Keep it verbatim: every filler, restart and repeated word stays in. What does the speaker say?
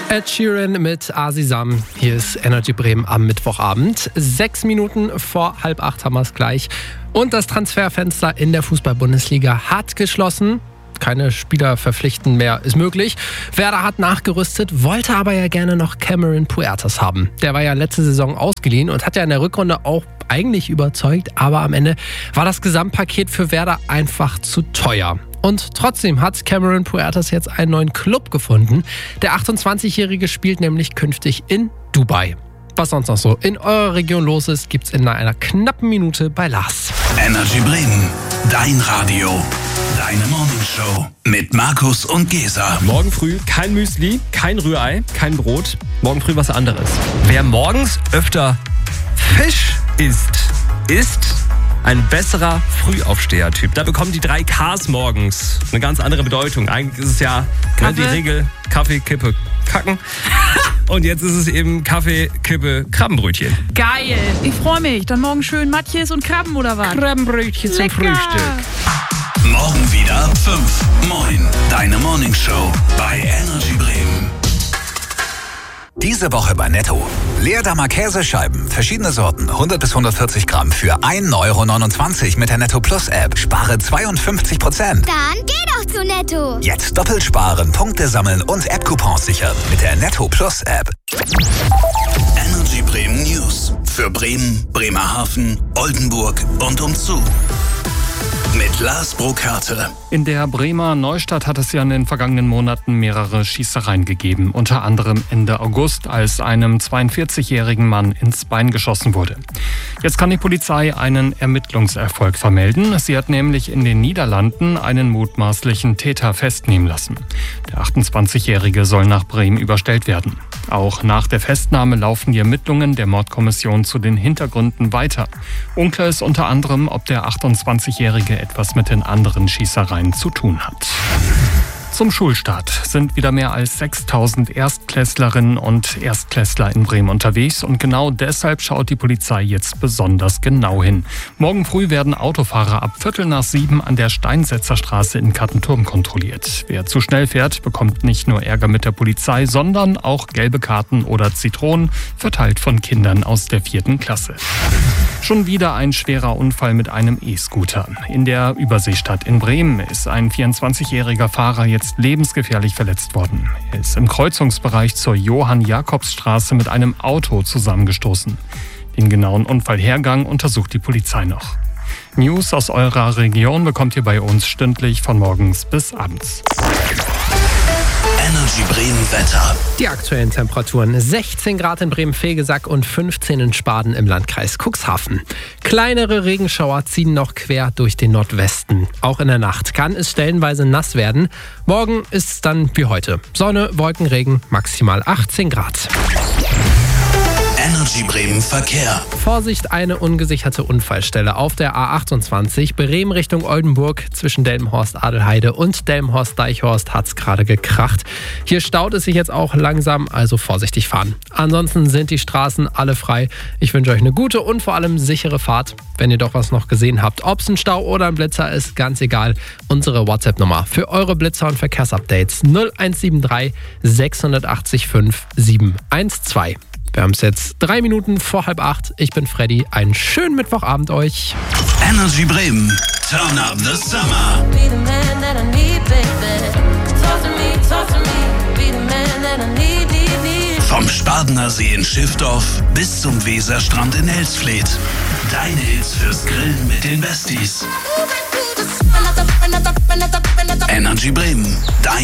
Ed Sheeran mit Asisam. Hier ist Energy Bremen am Mittwochabend. Sechs Minuten vor halb acht haben wir es gleich. Und das Transferfenster in der Fußball-Bundesliga hat geschlossen. Keine Spieler verpflichten mehr ist möglich. Werder hat nachgerüstet, wollte aber ja gerne noch Cameron Puertas haben. Der war ja letzte Saison ausgeliehen und hat ja in der Rückrunde auch eigentlich überzeugt. Aber am Ende war das Gesamtpaket für Werder einfach zu teuer. Und trotzdem hat Cameron Puertas jetzt einen neuen Club gefunden. Der achtundzwanzigjährige spielt nämlich künftig in Dubai. Was sonst noch so in eurer Region los ist, gibt's in einer knappen Minute bei Lars. Energy Bremen, dein Radio, deine Morningshow mit Markus und Gesa. Morgen früh kein Müsli, kein Rührei, kein Brot. Morgen früh was anderes. Wer morgens öfter Fisch isst, ist ein besserer Frühaufsteher-Typ. Da bekommen die drei Ks morgens eine ganz andere Bedeutung. Eigentlich ist es ja ne, die Regel Kaffee, Kippe, Kacken. Und jetzt ist es eben Kaffee, Kippe, Krabbenbrötchen. Geil. Ich freue mich. Dann morgen schön Matjes und Krabben oder was? Krabbenbrötchen zum Frühstück. Morgen wieder fünf. Moin, deine Morningshow bei Energy Bremen. Diese Woche bei Netto. Leerdammer Käsescheiben, verschiedene Sorten, hundert bis hundertvierzig Gramm für ein Euro neunundzwanzig mit der Netto Plus App. Spare zweiundfünfzig Prozent. Dann geh doch zu Netto. Jetzt doppelt sparen, Punkte sammeln und App-Coupons sichern mit der Netto Plus App. Energy Bremen News für Bremen, Bremerhaven, Oldenburg und umzu. Mit Lars Burkhardt. In der Bremer Neustadt hat es ja in den vergangenen Monaten mehrere Schießereien gegeben. Unter anderem Ende August, als einem zweiundvierzigjährigen Mann ins Bein geschossen wurde. Jetzt kann die Polizei einen Ermittlungserfolg vermelden. Sie hat nämlich in den Niederlanden einen mutmaßlichen Täter festnehmen lassen. Der achtundzwanzigjährige soll nach Bremen überstellt werden. Auch nach der Festnahme laufen die Ermittlungen der Mordkommission zu den Hintergründen weiter. Unklar ist unter anderem, ob der achtundzwanzigjährige etwas mit den anderen Schießereien zu tun hat. Zum Schulstart sind wieder mehr als sechstausend Erstklässlerinnen und Erstklässler in Bremen unterwegs und genau deshalb schaut die Polizei jetzt besonders genau hin. Morgen früh werden Autofahrer ab Viertel nach sieben an der Steinsetzerstraße in Kattenturm kontrolliert. Wer zu schnell fährt, bekommt nicht nur Ärger mit der Polizei, sondern auch gelbe Karten oder Zitronen, verteilt von Kindern aus der vierten Klasse. Schon wieder ein schwerer Unfall mit einem E-Scooter. In der Überseestadt in Bremen ist ein vierundzwanzigjähriger Fahrer jetzt lebensgefährlich verletzt worden. Er ist im Kreuzungsbereich zur Johann-Jakobs-Straße mit einem Auto zusammengestoßen. Den genauen Unfallhergang untersucht die Polizei noch. News aus eurer Region bekommt ihr bei uns stündlich von morgens bis abends. Energy Bremen Wetter. Die aktuellen Temperaturen: sechzehn Grad in Bremen-Vegesack und fünfzehn in Spaden im Landkreis Cuxhaven. Kleinere Regenschauer ziehen noch quer durch den Nordwesten. Auch in der Nacht kann es stellenweise nass werden. Morgen ist es dann wie heute. Sonne, Wolken, Regen, maximal achtzehn Grad. Energy Bremen Verkehr. Vorsicht, eine ungesicherte Unfallstelle auf der A achtundzwanzig, Bremen Richtung Oldenburg. Zwischen Delmenhorst-Adelheide und Delmenhorst-Deichhorst hat es gerade gekracht. Hier staut es sich jetzt auch langsam, also vorsichtig fahren. Ansonsten sind die Straßen alle frei. Ich wünsche euch eine gute und vor allem sichere Fahrt. Wenn ihr doch was noch gesehen habt, ob es ein Stau oder ein Blitzer ist, ganz egal. Unsere WhatsApp-Nummer für eure Blitzer- und Verkehrsupdates null eins sieben drei sechs acht fünf sieben eins zwei. Wir haben es jetzt drei Minuten vor halb acht. Ich bin Freddy. Einen schönen Mittwochabend euch. Energy Bremen. Turn up the summer. Be the man that I need, baby. Talk to me, talk to me. Be the man that I need, need, need. Vom Spadener See in Schiffdorf bis zum Weserstrand in Elsfleth. Deine Hits fürs Grillen mit den Besties. Energy Bremen. Dein